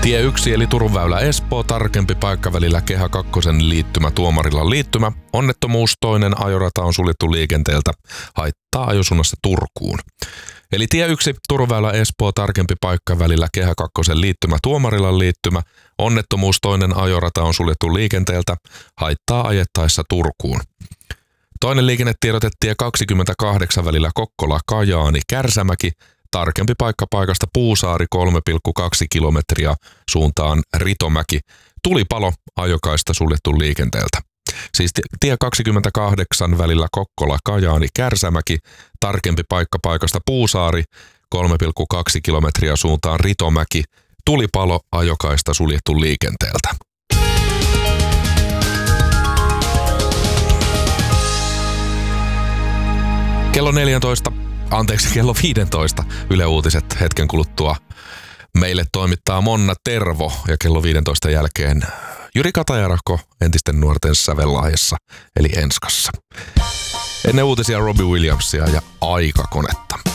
Tie 1 eli Turun väylä Espoo, tarkempi paikka välillä Kehä 2 liittymä Tuomarilan liittymä. Onnettomuus, toinen ajorata on suljettu liikenteeltä, haittaa ajosuunnassa Turkuun. Eli tie 1 Turun väylä Espoo, tarkempi paikka välillä Kehä 2 liittymä Tuomarilan liittymä. Onnettomuus, toinen ajorata on suljettu liikenteeltä, haittaa ajettaessa Turkuun. Toinen liikennetiedote tie 28 välillä Kokkola-Kajaani, Kärsämäki. Tarkempi paikka paikasta Puusaari 3,2 kilometriä suuntaan Ritomäki. Tulipalo, ajokaista suljettu liikenteeltä. Siis tie 28 välillä Kokkola-Kajaani, Kärsämäki. Tarkempi paikka paikasta Puusaari 3,2 kilometriä suuntaan Ritomäki. Tulipalo, ajokaista suljettu liikenteeltä. Kello 15 Yle Uutiset hetken kuluttua meille toimittaa Monna Tervo ja kello 15 jälkeen Jyri Katajarahko entisten nuorten sävellahjassa eli Enskassa. Ennen uutisia Robbie Williamsia ja Aikakonetta.